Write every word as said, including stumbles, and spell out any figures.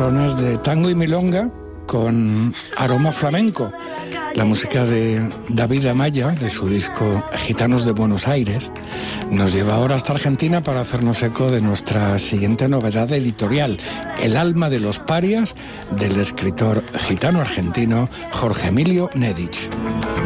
sones de tango y milonga con aroma flamenco. La música de David Amaya, de su disco Gitanos de Buenos Aires, nos lleva ahora hasta Argentina para hacernos eco de nuestra siguiente novedad editorial, El alma de los parias, del escritor gitano argentino Jorge Emilio Nedich.